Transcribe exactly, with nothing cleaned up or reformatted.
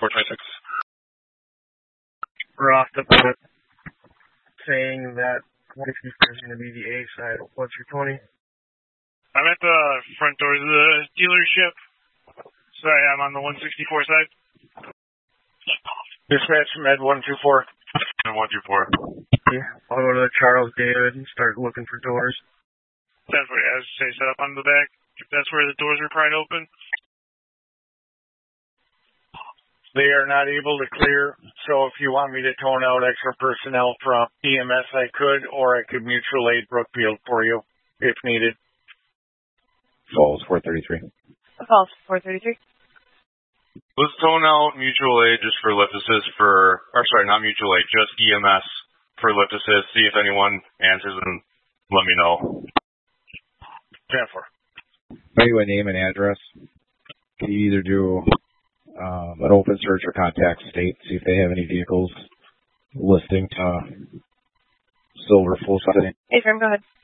four twenty-six. We're off the boat saying that one sixty-four is going to be the A side. What's your twenty? I'm at the front doors of the dealership. Sorry, I'm on the one sixty-four side. Dispatch from Ed one two four. one two four. Yeah, I'll go to the Charles David and start looking for doors. That's where I was say set up on the back. That's where the doors are pried open. They are not able to clear, so if you want me to tone out extra personnel from E M S, I could, or I could mutual aid Brookfield for you, if needed. Falls four thirty-three. Falls four thirty-three. Let's tone out mutual aid just for lift assist for, or sorry, not mutual aid, just E M S for lift assist. See if anyone answers and let me know. ten four. By the way, name and address. Can you either do um, an open search or contact state, see if they have any vehicles listing to silver full setting? Hey, Fram, go ahead.